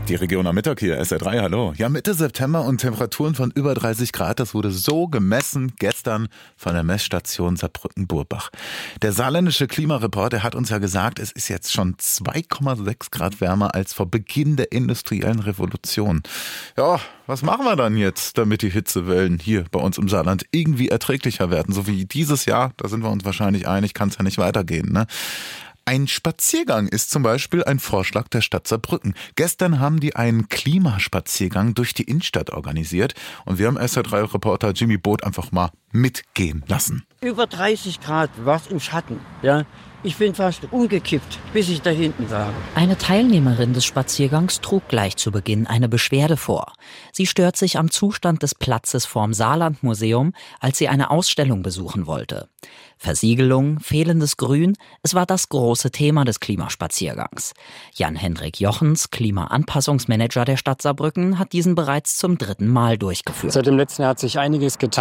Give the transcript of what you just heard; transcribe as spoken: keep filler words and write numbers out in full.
Die Region am Mittag hier, S R drei, hallo. Ja, Mitte September und Temperaturen von über dreißig Grad, das wurde so gemessen gestern von der Messstation Saarbrücken-Burbach. Der saarländische Klimareporter hat uns ja gesagt, es ist jetzt schon zwei Komma sechs Grad wärmer als vor Beginn der industriellen Revolution. Ja, was machen wir dann jetzt, damit die Hitzewellen hier bei uns im Saarland irgendwie erträglicher werden? So wie dieses Jahr, da sind wir uns wahrscheinlich einig, kann es ja nicht weitergehen, ne? Ein Spaziergang ist zum Beispiel ein Vorschlag der Stadt Saarbrücken. Gestern haben die einen Klimaspaziergang durch die Innenstadt organisiert und wir haben S R drei Reporter Jimmy Boot einfach mal mitgehen lassen. Über dreißig Grad war es im Schatten, ja. Ich bin fast umgekippt, bis ich da hinten war. Eine Teilnehmerin des Spaziergangs trug gleich zu Beginn eine Beschwerde vor. Sie stört sich am Zustand des Platzes vorm Saarlandmuseum, als sie eine Ausstellung besuchen wollte. Versiegelung, fehlendes Grün, es war das große Thema des Klimaspaziergangs. Jan-Hendrik Jochens, Klimaanpassungsmanager der Stadt Saarbrücken, hat diesen bereits zum dritten Mal durchgeführt. Seit dem letzten Jahr hat sich einiges getan.